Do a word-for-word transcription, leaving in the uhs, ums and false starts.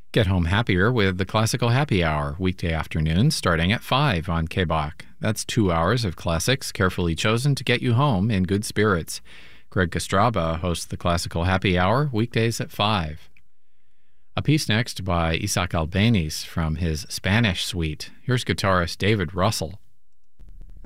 Get home happier with the Classical Happy Hour, weekday afternoons starting at five on K B O C. That's two hours of classics carefully chosen to get you home in good spirits. Greg Kostraba hosts the Classical Happy Hour, weekdays at five. A piece next by Isaac Albéniz from his Spanish suite. Here's guitarist David Russell.